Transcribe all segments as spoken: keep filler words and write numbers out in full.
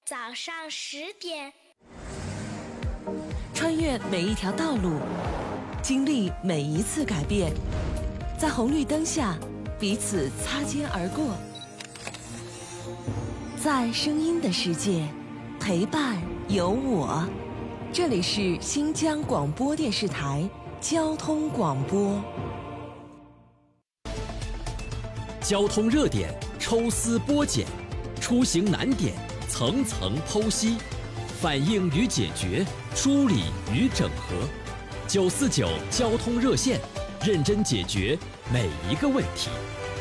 早上十点， 穿越每一条道路，经历每一次改变，在红绿灯下彼此擦肩而过，在声音的世界陪伴有我。这里是新疆广播电视台交通广播。 交通热点抽丝剥茧，出行难点层层剖析，反映与解决，梳理与整合。九四九交通热线，认真解决每一个问题。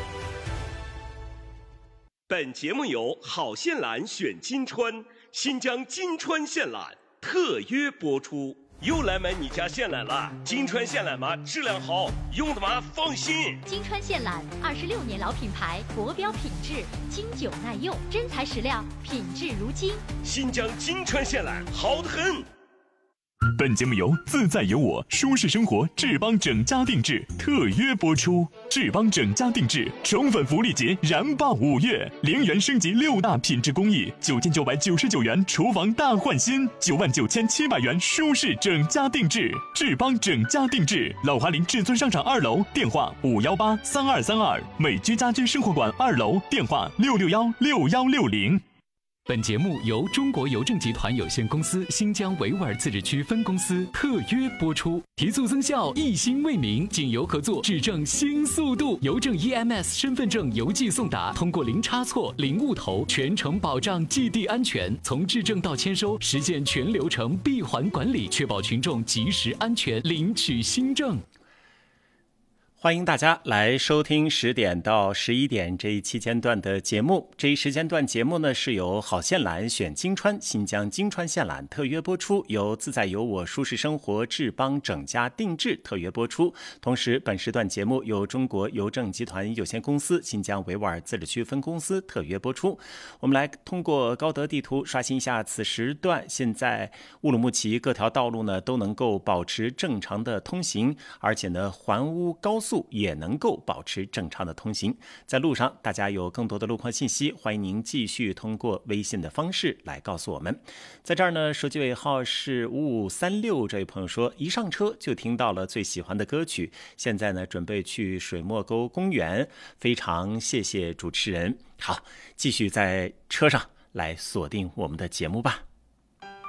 本节目由好线缆选金川新疆金川线缆特约播出。又来买你家线缆了，金川线缆嘛，质量好，用的嘛放心。 金川线缆二十六年老品牌，国标品质，经久耐用，真材实料，品质如金。 新疆金川线缆好得很。 本节目由自在有我舒适生活智邦整家定制特约播出。智邦整家定制宠粉福利节燃爆五月，零元升级六大品质工艺，九千九百九十九元厨房大换新，九万九千七百元舒适整家定制。智邦整家定制，老华林至尊商场二楼，电话五幺八三二三二，美居家居生活馆二楼，电话六六幺六幺六零。 本节目由中国邮政集团有限公司新疆维吾尔自治区分公司特约播出，提速增效，一心为民，锦邮合作，质证新速度。邮政 E M S 身份证邮寄送达，通过零差错、零误投，全程保障寄递安全，从质证到签收，实现全流程闭环管理，确保群众及时安全领取新证。 欢迎大家来收听十点到十一点这一期间段的节目。这一时间段节目呢，是由好线缆选金川新疆金川线缆特约播出，由自在有我舒适生活智邦整家定制特约播出。同时本时段节目由中国邮政集团有限公司新疆维吾尔自治区分公司特约播出。我们来通过高德地图刷新一下此时段现在乌鲁木齐各条道路呢都能够保持正常的通行，而且呢环乌高速也能够保持正常的通行。在路上大家有更多的路况信息，欢迎您继续通过微信的方式来告诉我们。在这儿呢，手机尾号是五五三六，这位朋友说一上车就听到了最喜欢的歌曲，现在呢准备去水墨沟公园，非常谢谢主持人。好，继续在车上来锁定我们的节目吧。